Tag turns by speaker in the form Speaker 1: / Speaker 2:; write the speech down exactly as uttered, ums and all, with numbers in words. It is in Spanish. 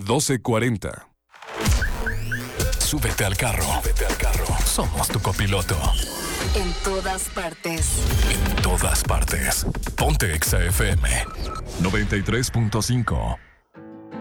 Speaker 1: doce cuarenta.
Speaker 2: Súbete al carro. Súbete al carro. Somos tu copiloto.
Speaker 3: En todas partes.
Speaker 2: En todas partes. Ponte Exa F M.
Speaker 1: noventa y tres punto cinco.